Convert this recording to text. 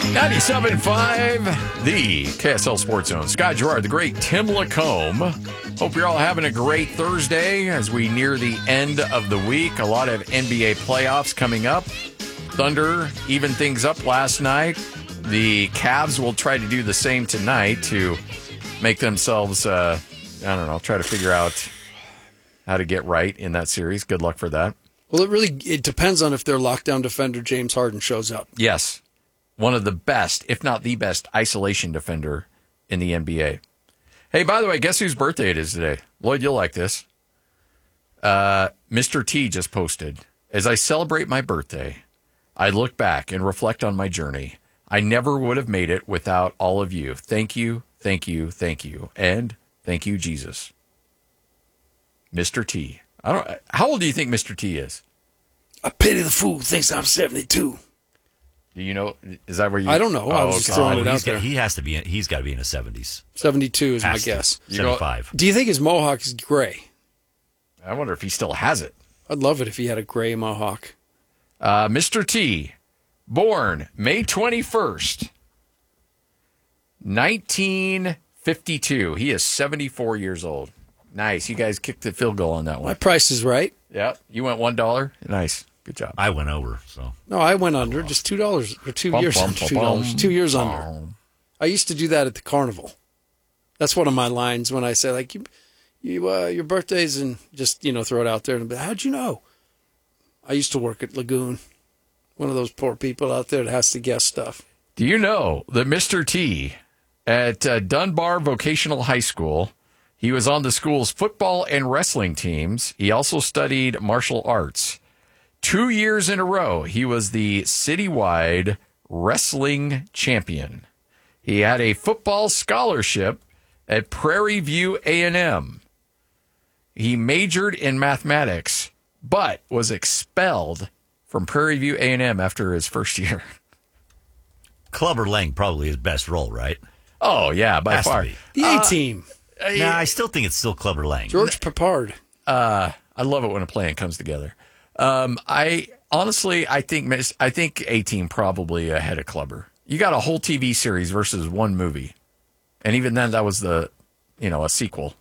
97.5, the KSL Sports Zone. Scott Gerard, the great Tim Lacombe. Hope you're all having a great Thursday as we near the end of the week. A lot of NBA playoffs coming up. Thunder evened things up last night. The Cavs will try to do the same tonight to make themselves, try to figure out how to get right in that series. Good luck for that. Well, it depends on if their lockdown defender, James Harden, shows up. Yes. One of the best, if not the best, isolation defender in the NBA. Hey, by the way, guess whose birthday it is today? Lloyd, you'll like this. Mr. T just posted, as I celebrate my birthday, I look back and reflect on my journey. I never would have made it without all of you. Thank you, thank you, thank you. And thank you, Jesus. Mr. T. How old do you think Mr. T is? I pity the fool who thinks I'm 72. Do you know? Is that where you? I don't know. I was just throwing it out there. He's got to be in his 70s. 72 is my guess. 75. Do you think his mohawk is gray? I wonder if he still has it. I'd love it if he had a gray mohawk. Mr. T, born May 21st, 1952. He is 74 years old. Nice. You guys kicked the field goal on that one. My price is right. Yeah. You went $1. Nice. Good job. I went over, so. No, I went under. Just $2 or 2 years under. $2. 2 years under. I used to do that at the carnival. That's one of my lines when I say, like, your birthday's and just, throw it out there. And how'd you know? I used to work at Lagoon. One of those poor people out there that has to guess stuff. Do you know that Mr. T at Dunbar Vocational High School, he was on the school's football and wrestling teams. He also studied martial arts. 2 years in a row, he was the citywide wrestling champion. He had a football scholarship at Prairie View A&M. He majored in mathematics, but was expelled from Prairie View A&M after his first year. Clubber Lang probably his best role, right? Oh, yeah, by far. The A-team. Nah, I still think it's still Clubber Lang. George Peppard. I love it when a plan comes together. I think A-Team probably ahead of Clubber. You got a whole TV series versus one movie. And even then, that was a sequel.